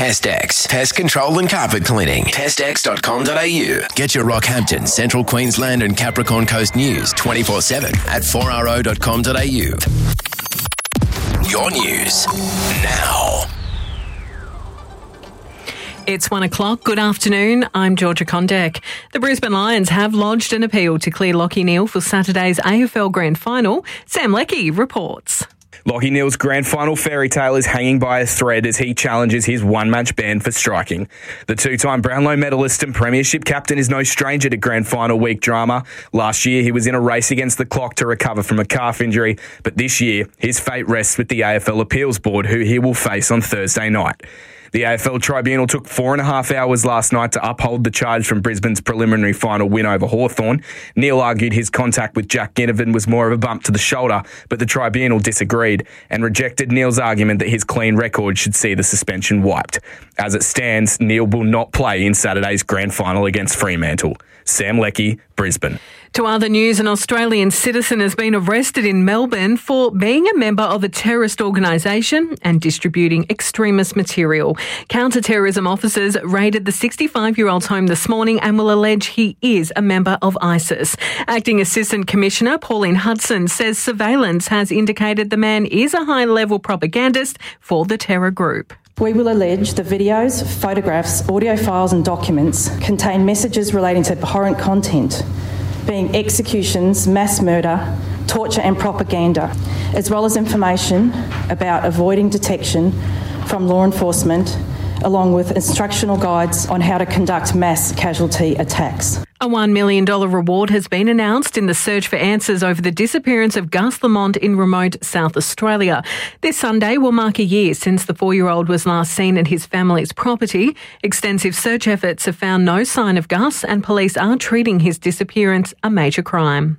Pest X. Pest control and carpet cleaning. PestX.com.au. Get your Rockhampton, Central Queensland and Capricorn Coast news 24/7 at 4RO.com.au. Your news now. It's 1 o'clock. Good afternoon. I'm Georgia Condek. The Brisbane Lions have lodged an appeal to clear Lachie Neale for Saturday's AFL Grand Final. Sam Leckie reports. Lachie Neale's grand final fairy tale is hanging by a thread as he challenges his one-match ban for striking. The two-time Brownlow medalist and premiership captain is no stranger to grand final week drama. Last year, he was in a race against the clock to recover from a calf injury, but this year, his fate rests with the AFL Appeals Board, who he will face on Thursday night. The AFL Tribunal took 4.5 hours last night to uphold the charge from Brisbane's preliminary final win over Hawthorn. Neale argued his contact with Jack Ginnivan was more of a bump to the shoulder, but the Tribunal disagreed and rejected Neale's argument that his clean record should see the suspension wiped. As it stands, Neale will not play in Saturday's grand final against Fremantle. Sam Leckie, Brisbane. To other news, an Australian citizen has been arrested in Melbourne for being a member of a terrorist organisation and distributing extremist material. Counter-terrorism officers raided the 65-year-old's home this morning and will allege he is a member of ISIS. Acting Assistant Commissioner Pauline Hudson says surveillance has indicated the man is a high-level propagandist for the terror group. We will allege the videos, photographs, audio files and documents contain messages relating to abhorrent content, being executions, mass murder, torture and propaganda, as well as information about avoiding detection from law enforcement, along with instructional guides on how to conduct mass casualty attacks. A $1 million reward has been announced in the search for answers over the disappearance of Gus Lamont in remote South Australia. This Sunday will mark a year since the 4-year-old was last seen at his family's property. Extensive search efforts have found no sign of Gus, and police are treating his disappearance a major crime.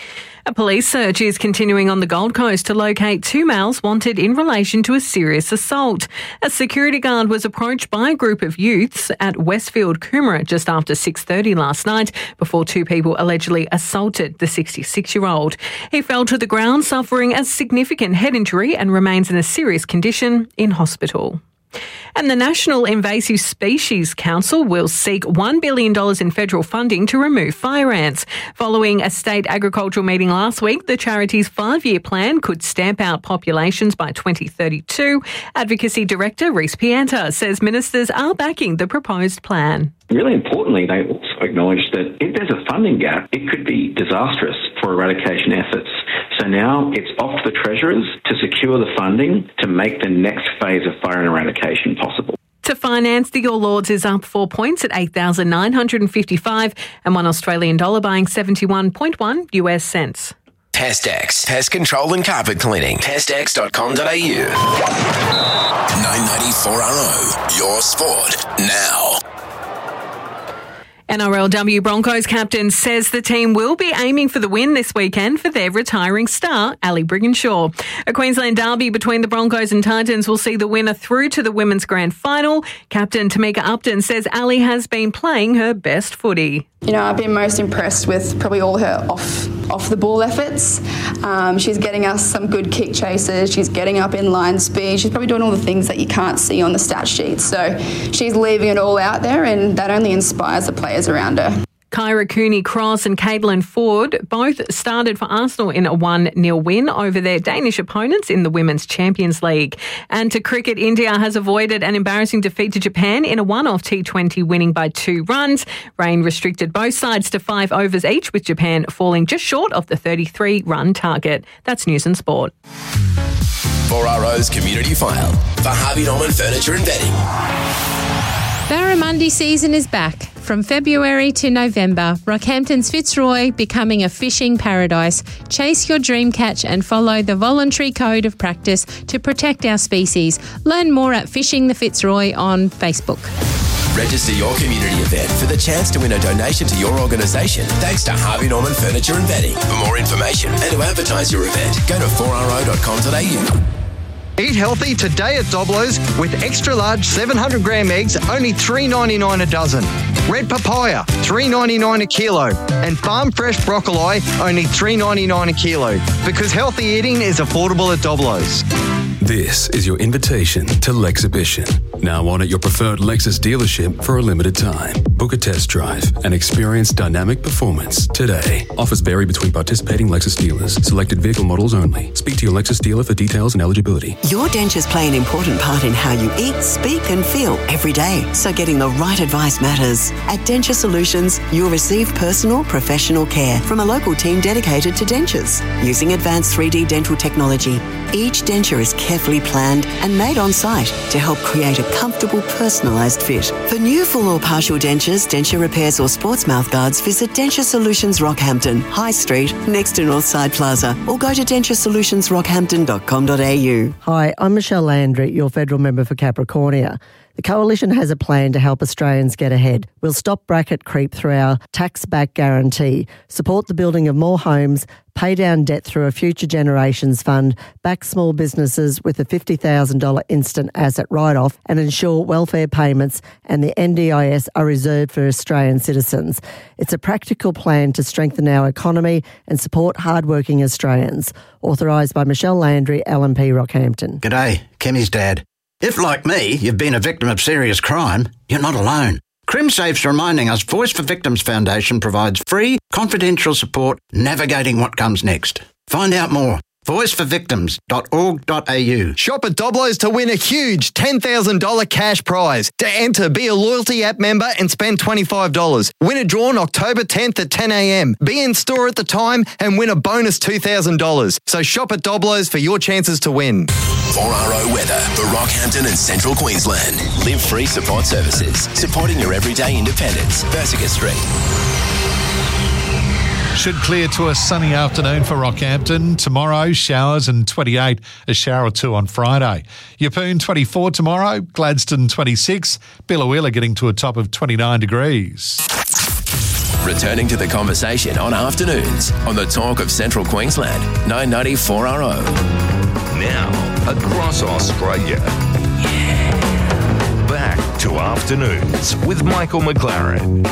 A police search is continuing on the Gold Coast to locate 2 males wanted in relation to a serious assault. A security guard was approached by a group of youths at Westfield Coomera just after 6:30 last night before 2 people allegedly assaulted the 66-year-old. He fell to the ground suffering a significant head injury and remains in a serious condition in hospital. And the National Invasive Species Council will seek $1 billion in federal funding to remove fire ants. Following a state agricultural meeting last week, the charity's 5-year plan could stamp out populations by 2032. Advocacy Director Reece Pianta says ministers are backing the proposed plan. Really importantly, they also acknowledge that if there's a funding gap, it could be disastrous for eradication efforts. So now it's off to the Treasurers to secure the funding to make the next phase of fire eradication possible. To finance, the All Lords is up 4 points at 8,955 and $1 Australian dollar buying 71.1 US cents. Pest X. Pest control and carpet cleaning. PestX.com.au. 994RO. Your sport now. NRLW Broncos captain says the team will be aiming for the win this weekend for their retiring star, Ali Brigginshaw. A Queensland derby between the Broncos and Titans will see the winner through to the women's grand final. Captain Tamika Upton says Ali has been playing her best footy. You know, I've been most impressed with probably all her off the ball efforts. She's getting us some good kick chases. She's getting up in line speed. She's probably doing all the things that you can't see on the stat sheet. So she's leaving it all out there, and that only inspires the players around her. Kyra Cooney-Cross and Caitlin Ford both started for Arsenal in a 1-0 win over their Danish opponents in the Women's Champions League. And to cricket, India has avoided an embarrassing defeat to Japan in a one-off T20, winning by 2 runs. Rain restricted both sides to 5 overs each, with Japan falling just short of the 33-run target. That's News and Sport. 4RO's Community File for Harvey Norman Furniture and Bedding. Barramundi season is back. From February to November, Rockhampton's Fitzroy becoming a fishing paradise. Chase your dream catch and follow the voluntary code of practice to protect our species. Learn more at Fishing the Fitzroy on Facebook. Register your community event for the chance to win a donation to your organisation thanks to Harvey Norman Furniture and Bedding. For more information and to advertise your event, go to 4ro.com.au. Eat healthy today at Doblo's with extra large 700-gram eggs, only $3.99 a dozen. Red papaya, $3.99 a kilo. And farm fresh broccoli, only $3.99 a kilo. Because healthy eating is affordable at Doblo's. This is your invitation to Lexhibition. Now on at your preferred Lexus dealership for a limited time. Book a test drive and experience dynamic performance today. Offers vary between participating Lexus dealers. Selected vehicle models only. Speak to your Lexus dealer for details and eligibility. Your dentures play an important part in how you eat, speak and feel every day. So getting the right advice matters. At Denture Solutions, you'll receive personal, professional care from a local team dedicated to dentures. Using advanced 3D dental technology, each denture is carefully planned and made on site to help create a comfortable, personalised fit. For new full or partial dentures, denture repairs or sports mouth guards, visit Denture Solutions Rockhampton, High Street, next to Northside Plaza, or go to denturesolutionsrockhampton.com.au. Hi, I'm Michelle Landry, your federal member for Capricornia. The Coalition has a plan to help Australians get ahead. We'll stop bracket creep through our tax-back guarantee, support the building of more homes, pay down debt through a Future Generations Fund, back small businesses with a $50,000 instant asset write-off, and ensure welfare payments and the NDIS are reserved for Australian citizens. It's a practical plan to strengthen our economy and support hard-working Australians. Authorised by Michelle Landry, LNP Rockhampton. G'day, Kemi's dad. If, like me, you've been a victim of serious crime, you're not alone. CrimSafe's reminding us Voice for Victims Foundation provides free, confidential support navigating what comes next. Find out more. voiceforvictims.org.au. Shop at Doblo's to win a huge $10,000 cash prize. To enter, be a loyalty app member and spend $25. Winner drawn October 10th at 10 a.m. Be in store at the time and win a bonus $2,000. So shop at Doblo's for your chances to win. 4RO weather for Rockhampton and Central Queensland. Live Free Support Services, supporting your everyday independence. Bersica Street. Should clear to a sunny afternoon for Rockhampton. Tomorrow, showers and 28, a shower or two on Friday. Yeppoon 24 tomorrow, Gladstone 26, Biloela getting to a top of 29 degrees. Returning to the conversation on afternoons on the Talk of Central Queensland, 990 4RO. Now, across Australia. Back to afternoons with Michael McLaren.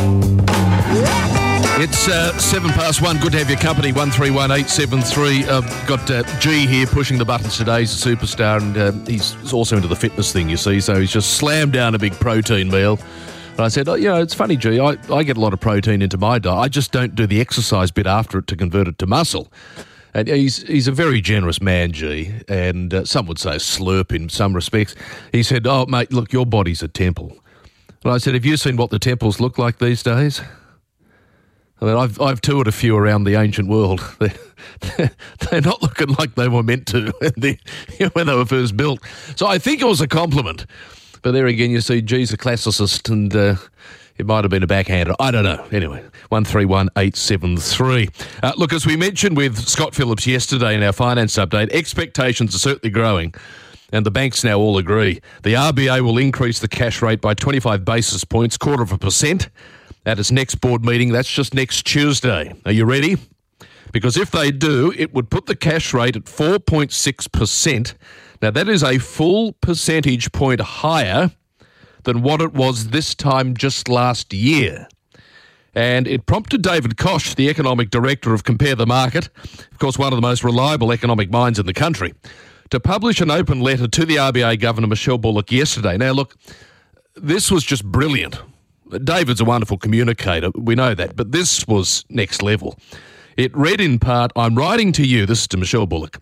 It's 1:07. Good to have your company. 131873. Got G here pushing the buttons today. He's a superstar, and he's also into the fitness thing, you see. So he's just slammed down a big protein meal. And I said, it's funny, G. I get a lot of protein into my diet. I just don't do the exercise bit after it to convert it to muscle. And he's a very generous man, G, and some would say a slurp in some respects. He said, "Oh, mate, look, your body's a temple." And I said, "Have you seen what the temples look like these days?" I mean, I've toured a few around the ancient world. They're not looking like they were meant to when they were first built. So I think it was a compliment. But there again, you see, G's a classicist, and it might have been a backhander. I don't know. Anyway, 131873. Look, as we mentioned with Scott Phillips yesterday in our finance update, expectations are certainly growing, and the banks now all agree. The RBA will increase the cash rate by 25 basis points, 0.25%, at its next board meeting. That's just next Tuesday. Are you ready? Because if they do, it would put the cash rate at 4.6%. Now, that is a full percentage point higher than what it was this time just last year. And it prompted David Koch, the economic director of Compare the Market, of course one of the most reliable economic minds in the country, to publish an open letter to the RBA Governor Michelle Bullock yesterday. Now, look, this was just brilliant. David's a wonderful communicator, we know that, but this was next level. It read in part, "I'm writing to you," this is to Michelle Bullock,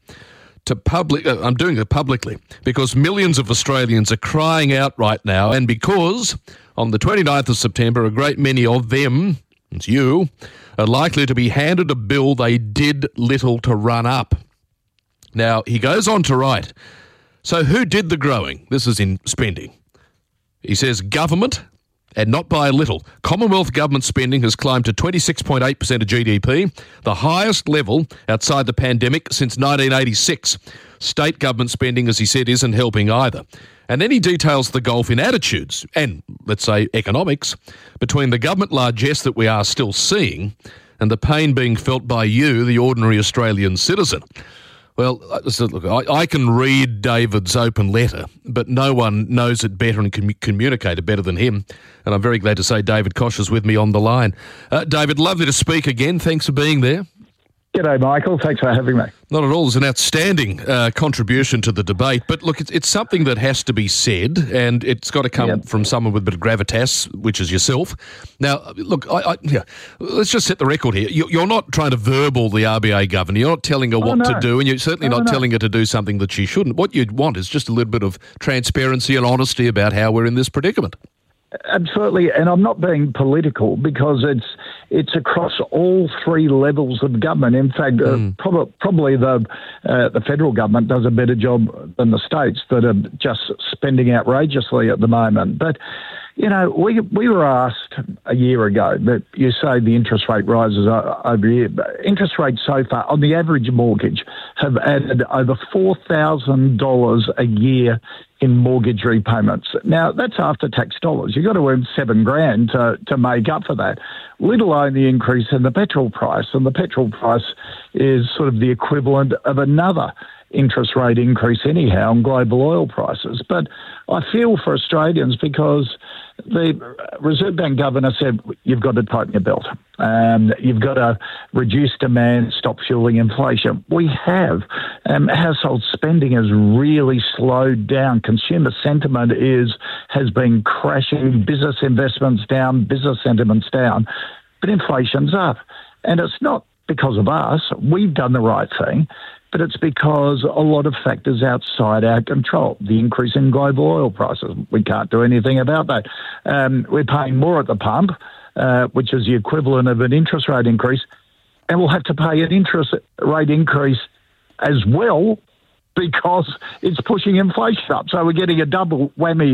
I'm doing it publicly because millions of Australians are crying out right now, and because on the 29th of September, a great many of them, it's you, are likely to be handed a bill they did little to run up. Now, he goes on to write, so who did the growing? This is in spending. He says government, and not by a little. Commonwealth government spending has climbed to 26.8% of GDP, the highest level outside the pandemic since 1986. State government spending, as he said, isn't helping either. And then he details the gulf in attitudes and, let's say, economics between the government largesse that we are still seeing and the pain being felt by you, the ordinary Australian citizen. Well, look, I can read David's open letter, but no one knows it better and can communicate it better than him. And I'm very glad to say David Koch is with me on the line. David, lovely to speak again. Thanks for being there. G'day, Michael. Thanks for having me. Not at all. It's an outstanding contribution to the debate. But look, it's something that has to be said, and it's got to come from someone with a bit of gravitas, which is yourself. Now, look, let's just set the record here. You're not trying to verbal the RBA governor. You're not telling her what to do, and you're certainly not telling her to do something that she shouldn't. What you'd want is just a little bit of transparency and honesty about how we're in this predicament. Absolutely, and I'm not being political because it's across all three levels of government. In fact, probably the federal government does a better job than the states that are just spending outrageously at the moment. But you know, we were asked a year ago that you say the interest rate rises over here. Interest rates so far on the average mortgage have added over $4,000 a year in mortgage repayments. Now, that's after-tax dollars. You've got to earn $7,000 to make up for that, let alone the increase in the petrol price. And the petrol price is sort of the equivalent of another interest rate increase anyhow on global oil prices. But I feel for Australians because the Reserve Bank governor said, you've got to tighten your belt. You've got to reduce demand, stop fueling inflation. We have. Household spending has really slowed down. Consumer sentiment has been crashing. Business investments down, business sentiment's down. But inflation's up. And it's not because of us. We've done the right thing. But it's because a lot of factors outside our control. The increase in global oil prices, we can't do anything about that. We're paying more at the pump, which is the equivalent of an interest rate increase, and we'll have to pay an interest rate increase as well because it's pushing inflation up. So we're getting a double whammy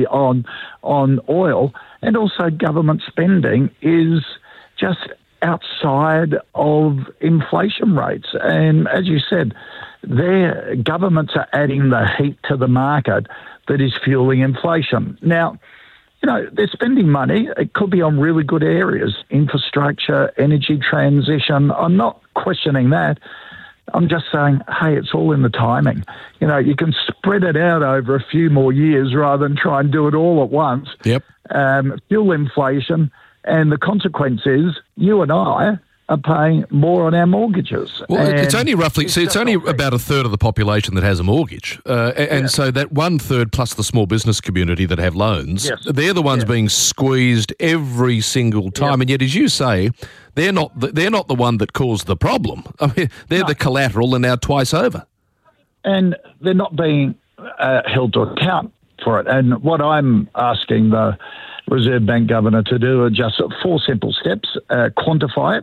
on oil, and also government spending is just outside of inflation rates. And as you said, their governments are adding the heat to the market that is fueling inflation. Now, you know, they're spending money. It could be on really good areas, infrastructure, energy transition. I'm not questioning that. I'm just saying, hey, it's all in the timing. You know, you can spread it out over a few more years rather than try and do it all at once. Yep. Fuel inflation. And the consequence is you and I are paying more on our mortgages. Well, it's only roughly, it's only about a third of the population that has a mortgage. So that 1/3 plus the small business community that have loans, they're the ones being squeezed every single time. And yet, as you say, they're not the one that caused the problem. I mean, they're the collateral and now twice over. And they're not being held to account for it. And what I'm asking the Reserve Bank governor to do are just 4 simple steps. Quantify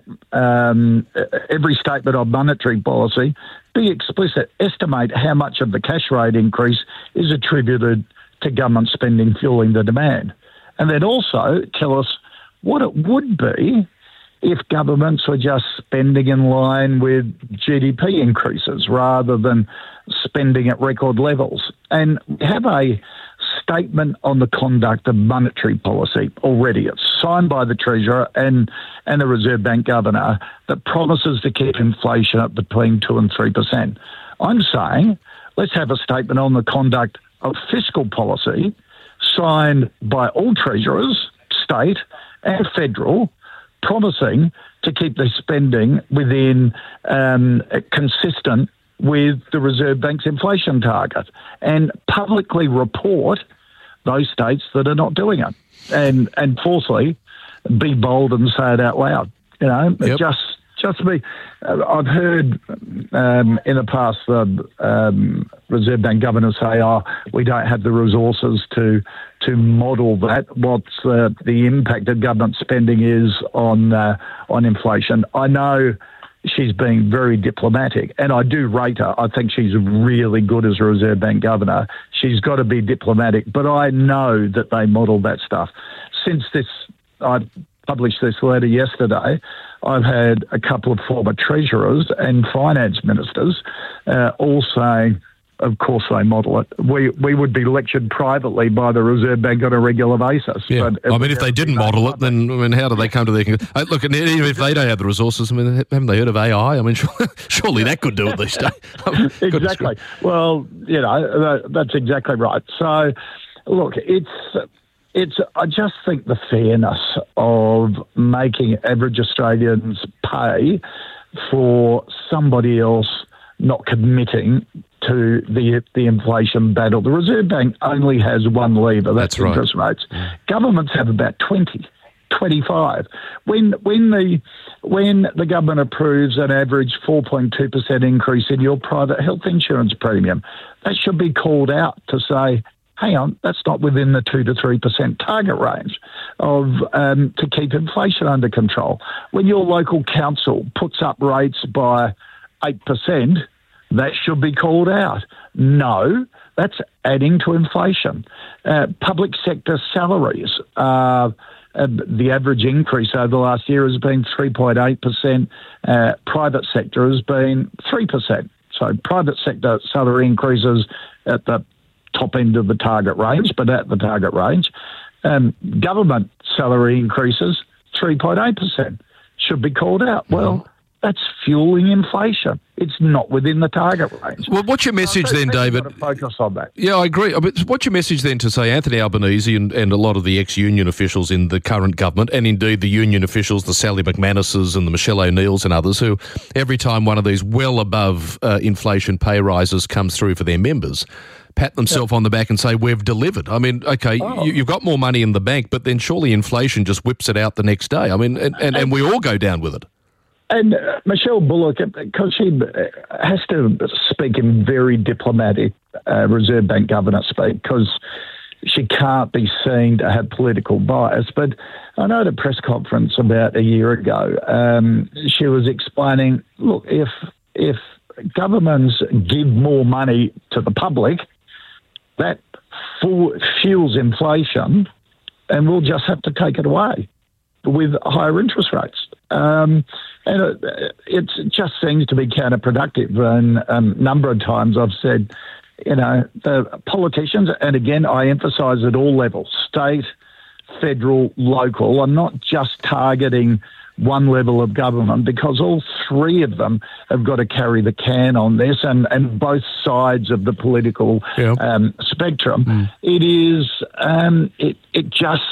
it. Every statement on monetary policy, be explicit. Estimate how much of the cash rate increase is attributed to government spending fueling the demand. And then also tell us what it would be if governments were just spending in line with GDP increases rather than spending at record levels. And we have a statement on the conduct of monetary policy already. It's signed by the Treasurer and the Reserve Bank Governor that promises to keep inflation at between 2% and 3%. I'm saying let's have a statement on the conduct of fiscal policy signed by all Treasurers, state and federal, promising to keep their spending within consistent with the Reserve Bank's inflation target and publicly report those states that are not doing it. And fourthly, be bold and say it out loud. You know, just be. I've heard in the past the Reserve Bank governor say, we don't have the resources to model that, what the impact of government spending is on inflation. I know she's being very diplomatic, and I do rate her. I think she's really good as a Reserve Bank governor. She's got to be diplomatic, but I know that they model that stuff. Since I published this letter yesterday, I've had a couple of former treasurers and finance ministers all saying, of course they model it. We would be lectured privately by the Reserve Bank on a regular basis. Yeah. But I mean, if they didn't model it, then how do they come to their conclusion? Look, and even if they don't have the resources, I mean, haven't they heard of AI? I mean, surely that could do it these days. Exactly. Well, you know, that's exactly right. So, look, I just think the fairness of making average Australians pay for somebody else not committing to the inflation battle. The Reserve Bank only has one lever, that's right. interest rates. Governments have about 20, 25. When the government approves an average 4.2% increase in your private health insurance premium, that should be called out to say, hang on, that's not within the 2 to 3% target range of to keep inflation under control. When your local council puts up rates by 8%, that should be called out. No, that's adding to inflation. Public sector salaries, the average increase over the last year has been 3.8%. Private sector has been 3%. So private sector salary increases at the top end of the target range, but at the target range. Government salary increases, 3.8%, should be called out. Well, that's fueling inflation. It's not within the target range. Well, what's your message then, David? You've got to focus on that. Yeah, I agree. But what's your message then to, say, Anthony Albanese and a lot of the ex-union officials in the current government, and indeed the union officials, the Sally McManuses and the Michelle O'Neills and others, who every time one of these well above inflation pay rises comes through for their members, pat themselves on the back and say, we've delivered. I mean, okay, you've got more money in the bank, but then surely inflation just whips it out the next day. I mean, and we all go down with it. And Michelle Bullock, because she has to speak in very diplomatic Reserve Bank governor speak, because she can't be seen to have political bias. But I know at a press conference about a year ago, she was explaining, look, if governments give more money to the public, that fuels inflation, and we'll just have to take it away with higher interest rates. And it just seems to be counterproductive. And a number of times I've said, the politicians, and again, I emphasise at all levels, state, federal, local, are not just targeting one level of government, because all three of them have got to carry the can on this, and both sides of the political spectrum. It is, it just,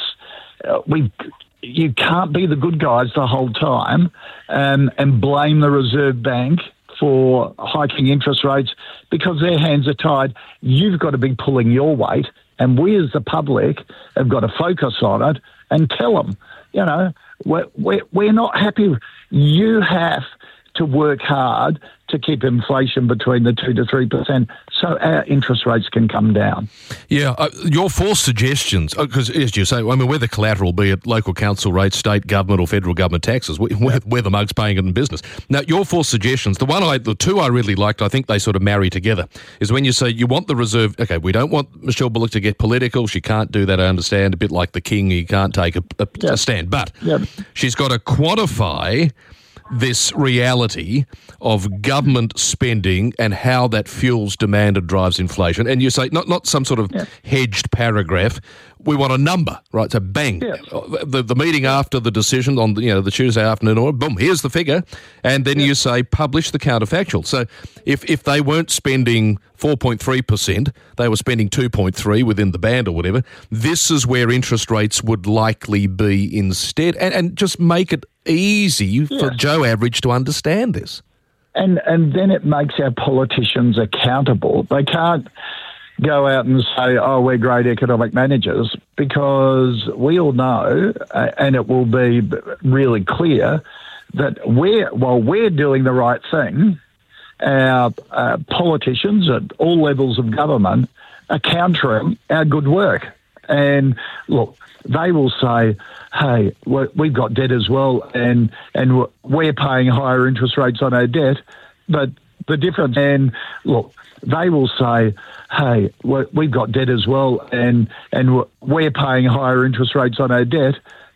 you can't be the good guys the whole time and blame the Reserve Bank for hiking interest rates because their hands are tied. You've got to be pulling your weight, and we as the public have got to focus on it and tell them, we're not happy. You have to work hard to keep inflation between the 2 to 3% so our interest rates can come down. Yeah, your four suggestions, because as you say, I mean, we're the collateral, be it local council rates, state government or federal government taxes. We're the mugs paying it in business. Now, your four suggestions, the two I really liked, I think they sort of marry together, is when you say you want the Reserve, okay, we don't want Michelle Bullock to get political. She can't do that, I understand, a bit like the king, he can't take a stand. But she's got to quantify this reality of government spending and how that fuels demand and drives inflation. And you say, not some sort of hedged paragraph, we want a number, right? So bang, the meeting after the decision on the Tuesday afternoon, or boom, here's the figure. And then you say, publish the counterfactual. So if they weren't spending 4.3%, they were spending 2.3 within the band or whatever, this is where interest rates would likely be instead. And just make it easy for Joe Average to understand this. And then it makes our politicians accountable. They can't go out and say, we're great economic managers, because we all know, and it will be really clear, that while we're doing the right thing, our politicians at all levels of government are countering our good work. And look, they will say, hey, we've got debt as well, and we're paying higher interest rates on our debt. But the difference, and look, they will say, hey, we've got debt as well, and we're paying higher interest rates on our debt.